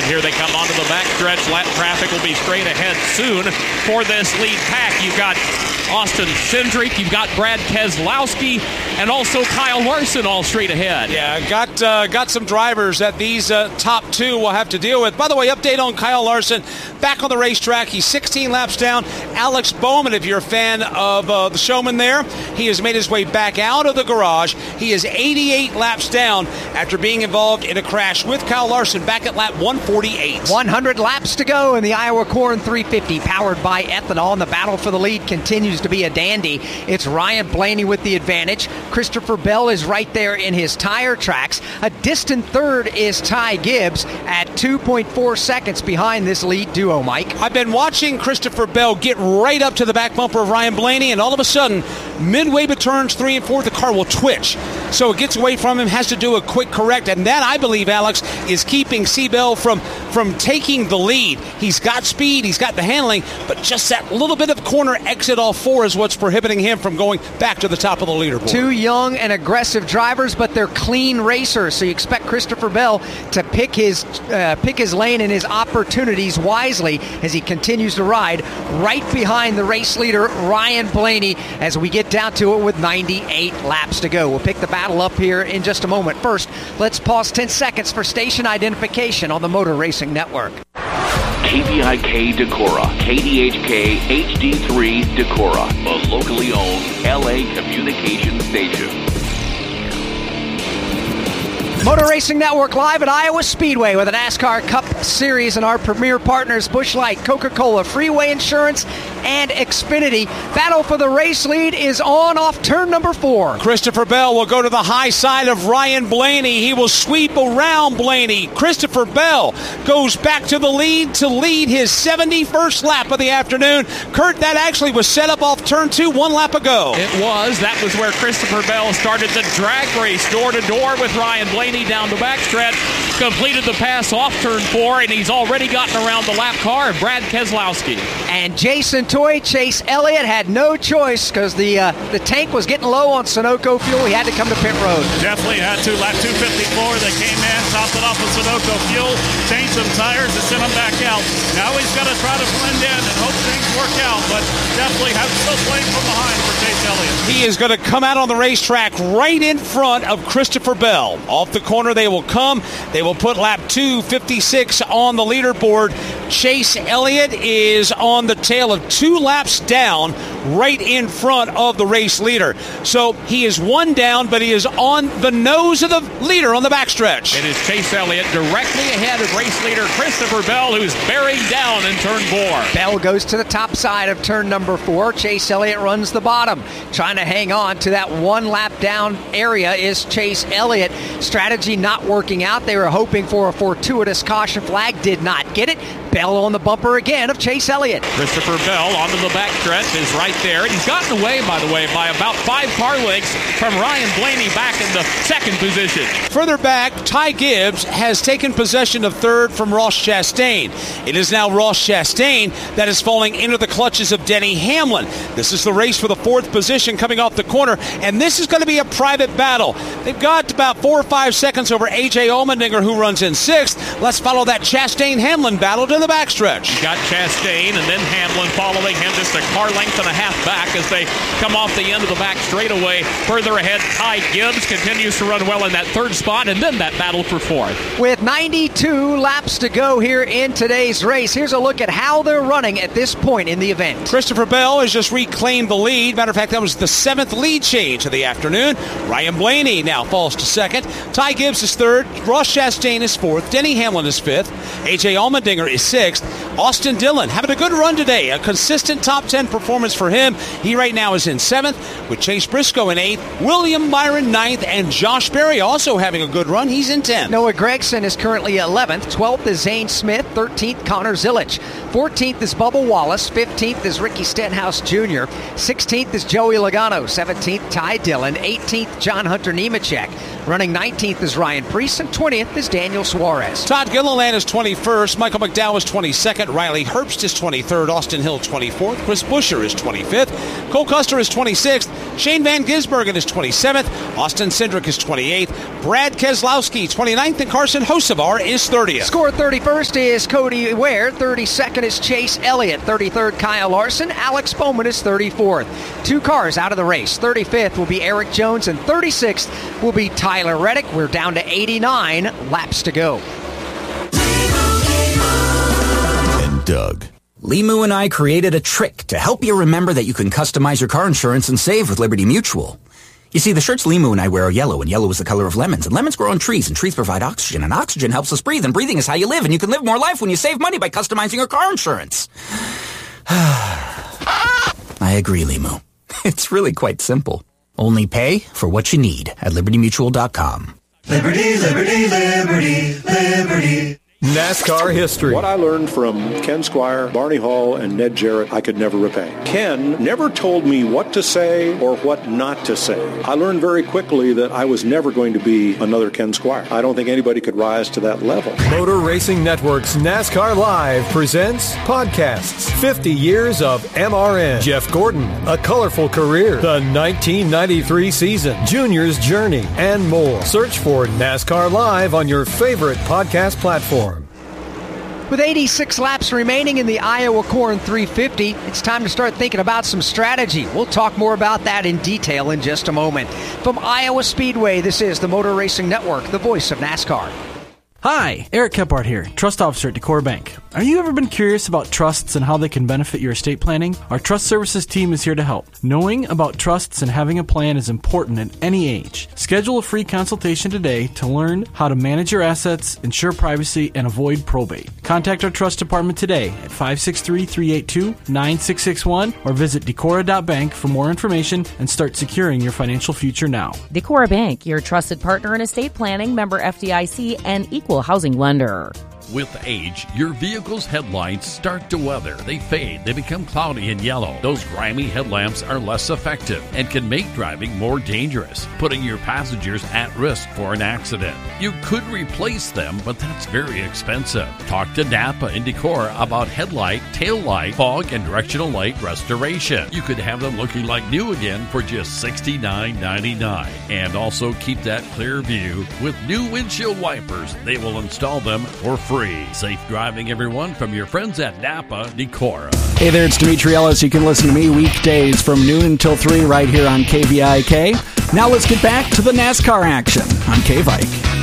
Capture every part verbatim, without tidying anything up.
Here they come onto the backstretch. Lap traffic will be straight ahead soon for this lead pack. You've got Austin Cindric, you've got Brad Keselowski, and also Kyle Larson all straight ahead. Yeah, got uh, got some drivers that these uh, top two will have to deal with. By the way, update on Kyle Larson. Back on the racetrack. He's sixteen laps down. Alex Bowman, if you're a fan of uh, the showman there, he has made his way back out of the garage. He is eighty-eight laps down after being involved in a crash with Kyle Larson back at lap one forty-eight. one hundred laps to go in the Iowa Corn three fifty, powered by ethanol, and the battle for the lead continues to be a dandy. It's Ryan Blaney with the advantage. Christopher Bell is right there in his tire tracks. A distant third is Ty Gibbs at two point four seconds behind this lead duo, Mike. I've been watching Christopher Bell get right up to the back bumper of Ryan Blaney, and all of a sudden, midway between turns three and four, the car will twitch. So it gets away from him, has to do a quick correct, and that, I believe, Alex, is keeping C. Bell from, from taking the lead. He's got speed, he's got the handling, but just that little bit of corner exit off four is what's prohibiting him from going back to the top of the leaderboard. Two young and aggressive drivers, but they're clean racers, so you expect Christopher Bell to pick his uh, pick his lane and his opportunities wisely as he continues to ride right behind the race leader, Ryan Blaney, as we get down to it with ninety-eight laps to go. We'll pick the battle up here in just a moment. First, let's pause ten seconds for station identification on the Motor Racing Network. K V I K Decorah, K D H K H D three Decorah, a locally owned L A communication station. Motor Racing Network live at Iowa Speedway with the NASCAR Cup Series and our premier partners, Busch Light, Coca-Cola, Freeway Insurance, and Xfinity. Battle for the race lead is on off turn number four. Christopher Bell will go to the high side of Ryan Blaney. He will sweep around Blaney. Christopher Bell goes back to the lead to lead his seventy-first lap of the afternoon. Kurt, that actually was set up off turn two one lap ago. It was. That was where Christopher Bell started the drag race door to door with Ryan Blaney down the backstretch, completed the pass off turn four, and he's already gotten around the lap car of Brad Keselowski. And Jason Toy, Chase Elliott had no choice because the uh, the tank was getting low on Sunoco fuel. He had to come to pit road. Definitely had to. Lap two fifty-four, they came in, topped it off with Sunoco fuel, changed some tires, and sent them back out. Now he's got to try to blend in and hope things work out, but definitely have still playing from behind for Chase Elliott. He is going to come out on the racetrack right in front of Christopher Bell. Off the corner they will come. They will put lap two fifty-six on the leaderboard. Chase Elliott is on the tail of two laps down, right in front of the race leader. So he is one down, but he is on the nose of the leader on the backstretch. It is Chase Elliott directly ahead of race leader Christopher Bell, who's bearing down in turn four. Bell goes to the top side of turn number four. Chase Elliott runs the bottom. Trying to hang on to that one lap down area is Chase Elliott. Strategy not working out. They were hoping for a fortuitous caution flag. Did not get it. Bell on the bumper again of Chase Elliott. Christopher Bell onto the backstretch is right there. And he's gotten away, by the way, by about five car lengths from Ryan Blaney back in the second position. Further back, Ty Gibbs has taken possession of third from Ross Chastain. It is now Ross Chastain that is falling into the clutches of Denny Hamlin. This is the race for the fourth position coming off the corner, and this is going to be a private battle. They've got about four or five seconds over A J Allmendinger, who runs in sixth. Let's follow that Chastain-Hamlin battle to the backstretch. You got Chastain and then Hamlin following him just a car length and a half back as they come off the end of the back straightaway. Further ahead, Ty Gibbs continues to run well in that third spot, and then that battle for fourth. With ninety-two laps to go here in today's race, here's a look at how they're running at this point in the event. Christopher Bell has just reclaimed the lead. Matter of fact, that was the seventh lead change of the afternoon. Ryan Blaney now falls to second. Ty Gibbs is third. Ross Chastain is fourth. Denny Hamlin is fifth. A J Allmendinger is sixth. Austin Dillon having a good run today. A consistent top ten performance for him. He right now is in seventh, with Chase Briscoe in eighth, William Byron ninth, and Josh Berry also having a good run. He's in tenth. Noah Gragson is currently eleventh. twelfth is Zane Smith. thirteenth, Connor Zilic. fourteenth is Bubba Wallace. fifteenth is Ricky Stenhouse Junior sixteenth is Joey Logano. seventeenth, Ty Dillon. eighteenth, John Hunter Nemechek. Running nineteenth is Ryan Preece, and twentieth is Daniel Suarez. Todd Gilliland is twenty-first. Michael McDowell is twenty-second. Riley Herbst is twenty-third. Austin Hill twenty-fourth. Chris Buescher is twenty-fifth. Cole Custer is twenty-sixth. Shane Van Gisbergen is twenty-seventh. Austin Cindric is twenty-eighth. Brad Keselowski, twenty-ninth, and Carson Hocevar is thirtieth. Score thirty-first is Cody Ware. thirty-second is Chase Elliott. thirty-third, Kyle Larson. Alex Bowman is thirty-fourth. Two cars out of the race. thirty-fifth will be Eric Jones, and thirty-sixth will be Tyler Reddick. We're down to eighty-nine laps to go. And Doug. Limu and I created a trick to help you remember that you can customize your car insurance and save with Liberty Mutual. You see, the shirts Limu and I wear are yellow, and yellow is the color of lemons, and lemons grow on trees, and trees provide oxygen, and oxygen helps us breathe, and breathing is how you live, and you can live more life when you save money by customizing your car insurance. I agree, Limu. It's really quite simple. Only pay for what you need at liberty mutual dot com. Liberty, liberty, liberty, liberty. NASCAR history. What I learned from Ken Squire, Barney Hall, and Ned Jarrett, I could never repay. Ken never told me what to say or what not to say. I learned very quickly that I was never going to be another Ken Squire. I don't think anybody could rise to that level. Motor Racing Network's NASCAR Live presents podcasts. fifty years of M R N. Jeff Gordon, A Colorful Career. The nineteen ninety-three season. Junior's Journey, and more. Search for NASCAR Live on your favorite podcast platform. With eighty-six laps remaining in the Iowa Corn three fifty, it's time to start thinking about some strategy. We'll talk more about that in detail in just a moment. From Iowa Speedway, this is the Motor Racing Network, the voice of NASCAR. Hi, Eric Kephart here, Trust Officer at Decor Bank. Are you ever been curious about trusts and how they can benefit your estate planning? Our Trust Services team is here to help. Knowing about trusts and having a plan is important at any age. Schedule a free consultation today to learn how to manage your assets, ensure privacy, and avoid probate. Contact our Trust Department today at five six three, three eight two, nine six six one or visit decora dot bank for more information and start securing your financial future now. Decora Bank, your trusted partner in estate planning, member F D I C, and equal housing lender. With age, your vehicle's headlights start to weather. They fade. They become cloudy and yellow. Those grimy headlamps are less effective and can make driving more dangerous, putting your passengers at risk for an accident. You could replace them, but that's very expensive. Talk to Napa and Decor about headlight, tail light, fog, and directional light restoration. You could have them looking like new again for just sixty-nine ninety-nine. And also keep that clear view with new windshield wipers. They will install them for free. Safe driving, everyone, from your friends at Napa Decora. Hey there, it's Dimitri Ellis. You can listen to me weekdays from noon until three right here on K V I K. Now let's get back to the NASCAR action on K-Vike.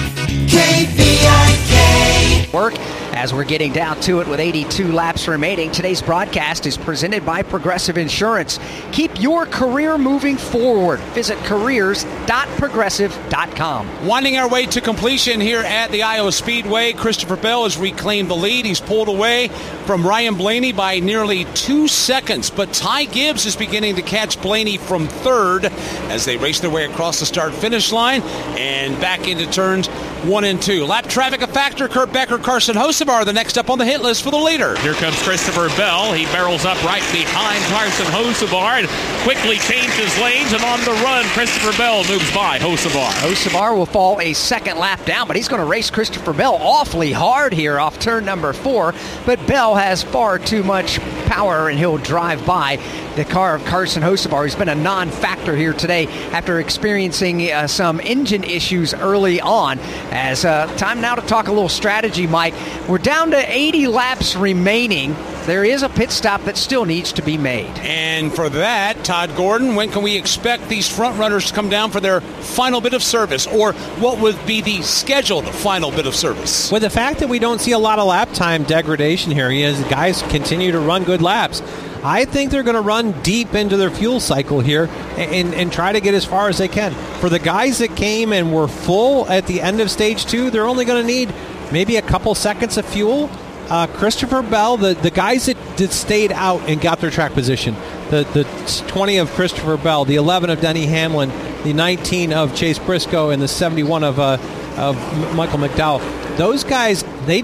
K V I K. Work as we're getting down to it with eighty-two laps remaining. Today's broadcast is presented by Progressive Insurance. Keep your career moving forward. Visit careers dot progressive dot com. Winding our way to completion here at the Iowa Speedway, Christopher Bell has reclaimed the lead. He's pulled away from Ryan Blaney by nearly two seconds, but Ty Gibbs is beginning to catch Blaney from third as they race their way across the start-finish line and back into turns one and two. Lap traffic a factor. Kurt Becker, Carson Hocevar, the next up on the hit list for the leader. Here comes Christopher Bell. He barrels up right behind Carson Hocevar and quickly changes lanes, and on the run, Christopher Bell moves by Hocevar. Hocevar will fall a second lap down, but he's going to race Christopher Bell awfully hard here off turn number four. But Bell has far too much power, and he'll drive by the car of Carson Hocevar, who's been a non-factor here today after experiencing uh, some engine issues early on. As uh, time now to talk a little strategy, Mike. We're down to eighty laps remaining. There is a pit stop that still needs to be made. And for that, Todd Gordon, when can we expect these front runners to come down for their final bit of service? Or what would be the scheduled final bit of service? With the fact that we don't see a lot of lap time degradation here, as guys continue to run good laps, I think they're going to run deep into their fuel cycle here and, and try to get as far as they can. For the guys that came and were full at the end of stage two, they're only going to need maybe a couple seconds of fuel. Uh, Christopher Bell, the, the guys that, that stayed out and got their track position, the, the twenty of Christopher Bell, the eleven of Denny Hamlin, the nineteen of Chase Briscoe, and the seventy-one of, uh, of Michael McDowell, those guys, they didn't look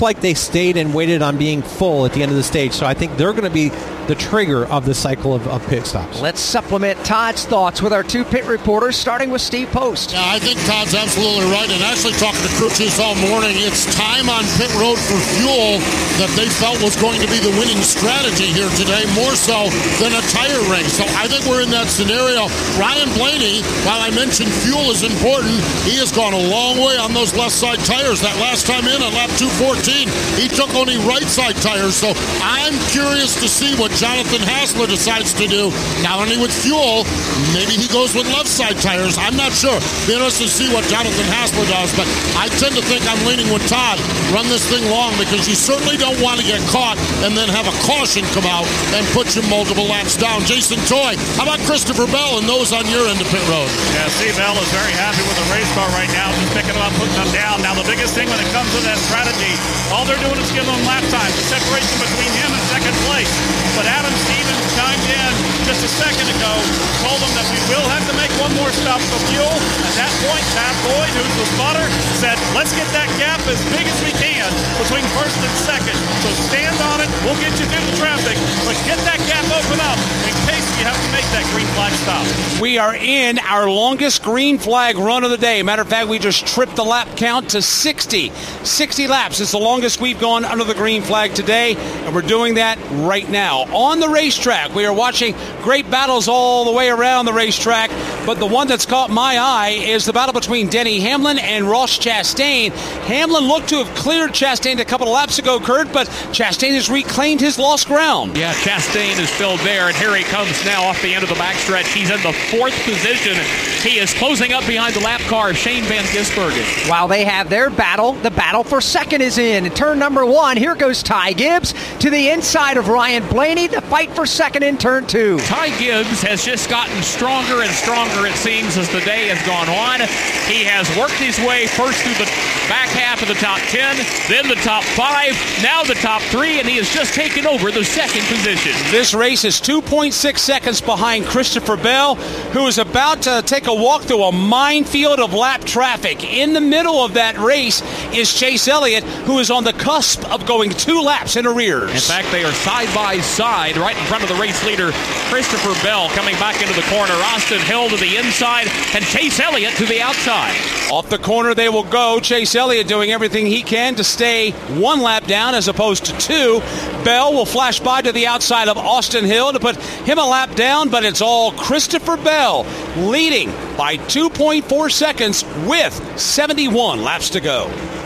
looked like they stayed and waited on being full at the end of the stage. So I think they're going to be the trigger of the cycle of, of pit stops. Let's supplement Todd's thoughts with our two pit reporters, starting with Steve Post. Yeah, I think Todd's absolutely right. And actually talking to crew chiefs all morning, it's time on pit road for fuel that they felt was going to be the winning strategy here today, more so than a tire race. So I think we're in that scenario. Ryan Blaney, while I mentioned fuel is important, he has gone a long way on those left side tires. That last time in on lap two fourteen, he took only right side tires. So I'm curious to see what Jonathan Hassler decides to do. Not only with fuel, maybe he goes with left side tires. I'm not sure. Be interested to see what Jonathan Hassler does, but I tend to think I'm leaning with Todd. Run this thing long because you certainly don't want to get caught and then have a caution come out and put you multiple laps down. Jason Toy, how about Christopher Bell and those on your end of pit road? Yeah, Steve Bell is very happy with the race car right now, just picking them up, putting them down. Now the biggest thing when it comes to that strategy, all they're doing is giving them lap time, the separation between him and second place. But Adam Stevens chimed in just a second ago, told them that we will have to make one more stop for fuel. At that point, Pat Boyd, who's the spotter, said, let's get that gap as big as we can between first and second. So stand on it, we'll get you through the traffic, but get that gap open up in case you have to make that green flag stop. We are in our longest green flag run of the day. Matter of fact, we just tripped the lap count to sixty. sixty laps is the longest we've gone under the green flag today, and we're doing that right now. On the racetrack, we are watching great battles all the way around the racetrack, but the one that's caught my eye is the battle between Denny Hamlin and Ross Chastain. Hamlin looked to have cleared Chastain a couple of laps ago, Kurt, but Chastain has reclaimed his lost ground. Yeah, Chastain is still there, and here he comes now off the end of the backstretch. He's in the fourth position. He is closing up behind the lap car of Shane Van Gisbergen. While they have their battle, the battle for second is in. In turn number one, here goes Ty Gibbs to the inside of Ryan Blaney. The fight for second in turn two. Ty Gibbs has just gotten stronger and stronger, it seems, as the day has gone on. He has worked his way first through the back half of the top ten, then the top five, now the top three, and he has just taken over the second position. This race is two point six seconds behind Christopher Bell, who is about to take a walk through a minefield of lap traffic. In the middle of that race is Chase Elliott, who is on the cusp of going two laps in arrears. In fact, they are side by side right in front of the race leader, Christopher Bell, coming back into the corner. Austin Hill to the inside and Chase Elliott to the outside. Off the corner they will go. Chase Elliott doing everything he can to stay one lap down as opposed to two. Bell will flash by to the outside of Austin Hill to put him a lap down, but it's all Christopher Bell leading by two point four seconds with seventy-one laps to go.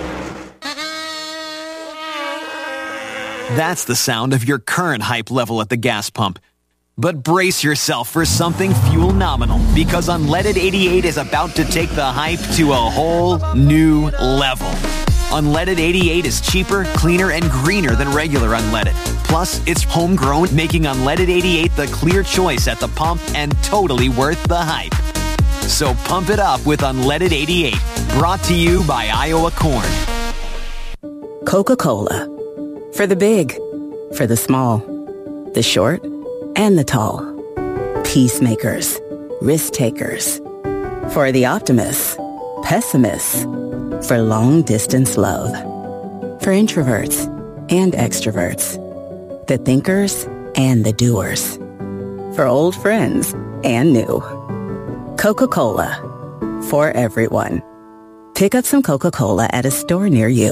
That's the sound of your current hype level at the gas pump. But brace yourself for something fuel nominal, because Unleaded eighty-eight is about to take the hype to a whole new level. Unleaded eighty-eight is cheaper, cleaner, and greener than regular unleaded. Plus, it's homegrown, making Unleaded eighty-eight the clear choice at the pump and totally worth the hype. So pump it up with Unleaded eighty-eight. Brought to you by Iowa Corn. Coca-Cola. For the big, for the small, the short, and the tall. Peacemakers, risk takers. For the optimists, pessimists. For long distance love. For introverts and extroverts. The thinkers and the doers. For old friends and new. Coca-Cola. For everyone. Pick up some Coca-Cola at a store near you.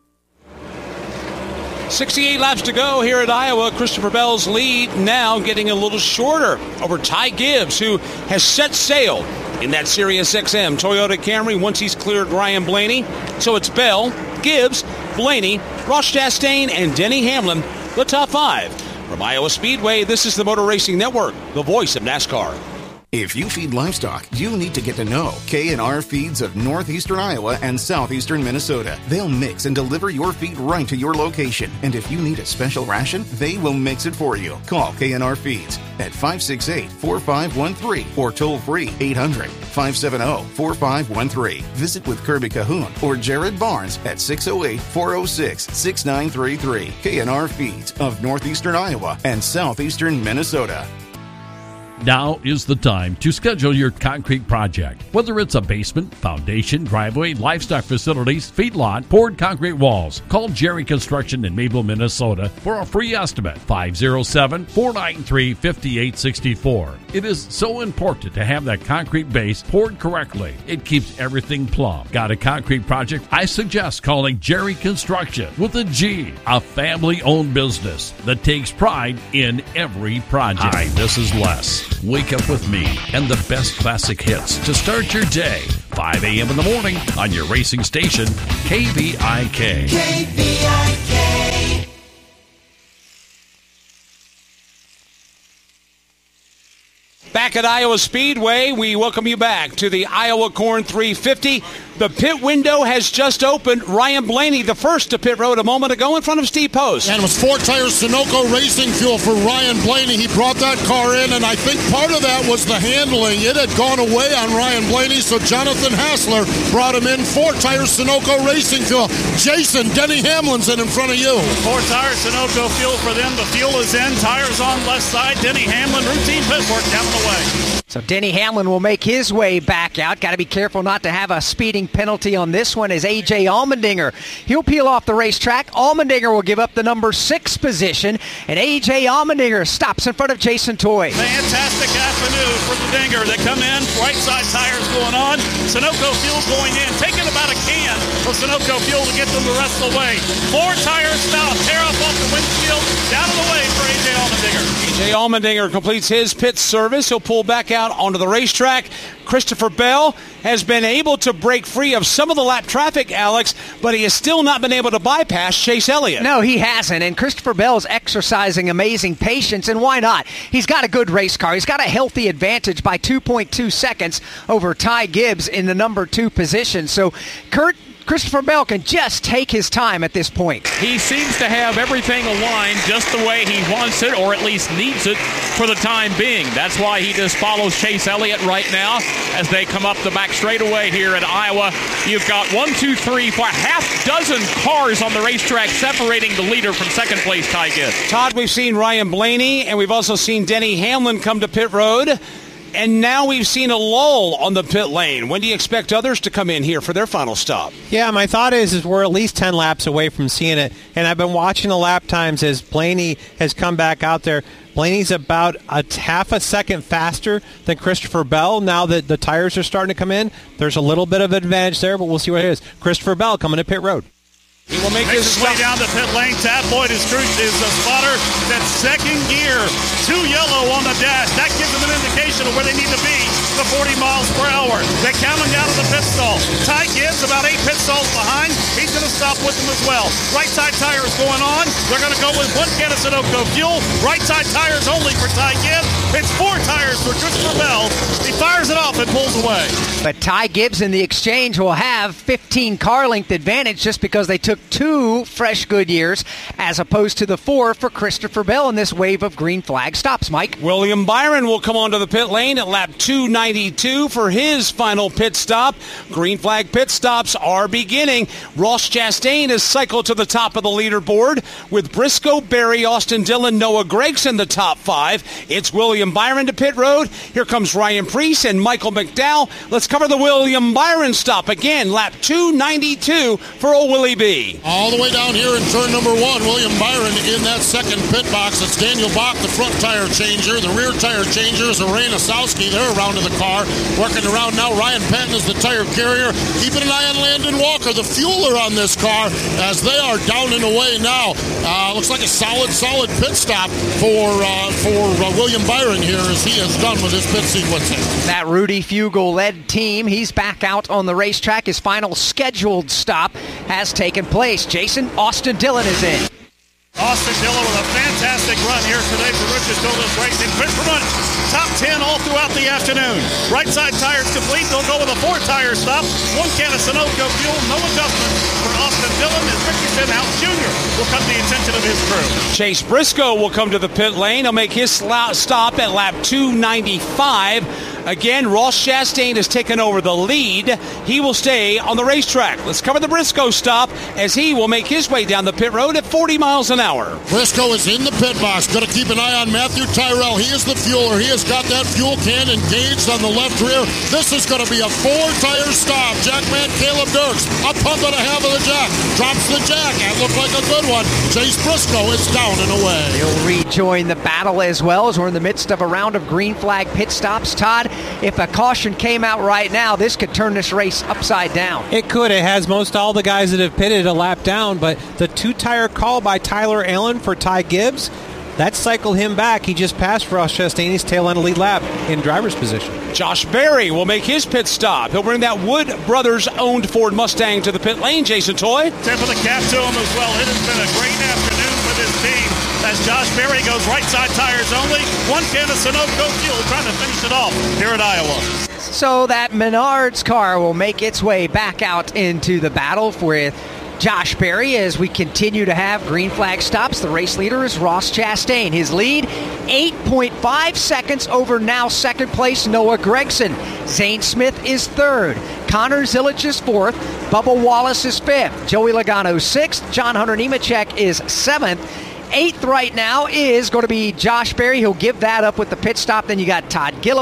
sixty-eight laps to go here at Iowa. Christopher Bell's lead now getting a little shorter over Ty Gibbs, who has set sail in that Sirius X M Toyota Camry once he's cleared Ryan Blaney. So it's Bell, Gibbs, Blaney, Ross Chastain, and Denny Hamlin, the top five. From Iowa Speedway, this is the Motor Racing Network, the voice of NASCAR. If you feed livestock, you need to get to know K and R Feeds of northeastern Iowa and southeastern Minnesota. They'll mix and deliver your feed right to your location. And if you need a special ration, they will mix it for you. Call K and R Feeds at five six eight, four five one three or toll free eight hundred, five seven zero, four five one three. Visit with Kirby Cahoon or Jared Barnes at six oh eight, four oh six, six nine three three. K and R Feeds of northeastern Iowa and southeastern Minnesota. Now is the time to schedule your concrete project. Whether it's a basement, foundation, driveway, livestock facilities, feedlot, poured concrete walls, call Jerry Construction in Maple, Minnesota for a free estimate. five oh seven, four nine three, five eight six four. It is so important to have that concrete base poured correctly. It keeps everything plumb. Got a concrete project? I suggest calling Jerry Construction with a G, a family-owned business that takes pride in every project. Hi, this is Les. Wake up with me and the best classic hits to start your day. five a.m. in the morning on your racing station, K V I K. K V I K. Back at Iowa Speedway, we welcome you back to the Iowa Corn three fifty. The pit window has just opened. Ryan Blaney, the first to pit road a moment ago in front of Steve Post. And it was four tires Sunoco Racing Fuel for Ryan Blaney. He brought that car in, and I think part of that was the handling. It had gone away on Ryan Blaney, so Jonathan Hassler brought him in. Four tires Sunoco Racing Fuel. Jason, Denny Hamlin's in in front of you. Four tires Sunoco Fuel for them. The fuel is in. Tires on left side. Denny Hamlin, routine pit work down the way. So Denny Hamlin will make his way back out. Got to be careful not to have a speeding penalty on this one as A J Allmendinger. He'll peel off the racetrack. Allmendinger will give up the number six position, and A J Allmendinger stops in front of Jason Toy. Fantastic afternoon for the Dinger. They come in, right side tires going on. Sunoco Fuel going in, taking about a can of Sunoco Fuel to get them the rest of the way. Four tires stop, tear up off the windshield, down to the way for A J Allmendinger. A J Allmendinger completes his pit service. He'll pull back out onto the racetrack. Christopher Bell has been able to break free of some of the lap traffic, Alex, but he has still not been able to bypass Chase Elliott. No, he hasn't, and Christopher Bell's exercising amazing patience, and why not? He's got a good race car. He's got a healthy advantage by two point two seconds over Ty Gibbs in the number two position. So, Kurt, Christopher Bell can just take his time at this point. He seems to have everything aligned just the way he wants it, or at least needs it for the time being. That's why he just follows Chase Elliott right now as they come up the back straightaway here at Iowa. You've got one, two, three, four, half dozen cars on the racetrack separating the leader from second place Ty Gibbs. Todd, we've seen Ryan Blaney, and we've also seen Denny Hamlin come to pit road. And now we've seen a lull on the pit lane. When do you expect others to come in here for their final stop? Yeah, my thought is, is we're at least ten laps away from seeing it. And I've been watching the lap times as Blaney has come back out there. Blaney's about a half a second faster than Christopher Bell. Now that the tires are starting to come in, there's a little bit of advantage there, but we'll see what it is. Christopher Bell coming to pit road. He will make his way down the pit lane. Tabloid is is the spotter. That second gear, two yellow on the dash. That gives them an indication of where they need to be to forty miles per hour. They're counting down to the pit stall. Ty Gibbs about eight pit stalls behind. He's going to stop with them as well. Right side tires going on. They're going to go with one can of Sunoco Fuel. Right side tires only for Ty Gibbs. It's four tires for Christopher Bell. He fires it off and pulls away. But Ty Gibbs in the exchange will have fifteen car length advantage just because they took two fresh Goodyears as opposed to the four for Christopher Bell in this wave of green flag stops. Mike? William Byron will come onto the pit lane at lap two ninety-two for his final pit stop. Green flag pit stops are beginning. Ross Chastain has cycled to the top of the leaderboard with Briscoe, Berry, Austin Dillon, Noah Gregson the top five. It's William Byron to pit road. Here comes Ryan Preece and Michael McDowell. Let's cover the William Byron stop again. Lap two ninety-two for old Willie B. All the way down here in turn number one, William Byron in that second pit box. It's Daniel Bach, the front tire changer. The rear tire changer is Ray Nasowski. They're around to the car, working around now. Ryan Patton is the tire carrier. Keeping an eye on Landon Walker, the fueler on this car, as they are down and away now. Uh, looks like a solid, solid pit stop for uh, for uh, William Byron here as he is done with his pit sequencing. That Rudy Fugle-led team, he's back out on the racetrack. His final scheduled stop has taken place. Jason, Austin Dillon is in. Austin Dillon with a fantastic run here today for Richard Douglas Racing. Quick run, top ten all throughout the afternoon. Right side tires complete. They'll go with a four tire stop. One can of Sunoco Fuel. No adjustment for Austin Dillon as Ricky Stenhouse Junior will come to the attention of his crew. Chase Briscoe will come to the pit lane. He'll make his stop at lap two ninety-five. Again, Ross Chastain has taken over the lead. He will stay on the racetrack. Let's cover the Briscoe stop as he will make his way down the pit road at forty miles an hour. Briscoe is in the pit box. Got to keep an eye on Matthew Tyrrell. He is the fueler. He has got that fuel can engaged on the left rear. This is going to be a four-tire stop. Jackman Caleb Dirks, a pump and a half of the jack. Drops the jack. That looked like a good one. Chase Briscoe is down and away. He'll rejoin the battle as well as we're in the midst of a round of green flag pit stops. Todd, if a caution came out right now, this could turn this race upside down. It could. It has most all the guys that have pitted a lap down, but the two-tire call by Tyler Allen for Ty Gibbs, that cycled him back. He just passed Ross Chastain, his tail end lead lap in driver's position. Josh Berry will make his pit stop. He'll bring that Wood Brothers-owned Ford Mustang to the pit lane. Jason Toy. Tip of the cap to him as well. It has been a great afternoon for this team as Josh Berry goes right side tires only. One can of Sunoco fuel trying to finish it off here at Iowa. So that Menards car will make its way back out into the battle with Josh Berry as we continue to have green flag stops. The race leader is Ross Chastain. His lead, eight point five seconds over now second place Noah Gragson. Zane Smith is third. Connor Zilich is fourth. Bubba Wallace is fifth. Joey Logano sixth. John Hunter Nemechek is seventh. Eighth right now is going to be Josh Berry. He'll give that up with the pit stop. Then you got Todd Gilliland.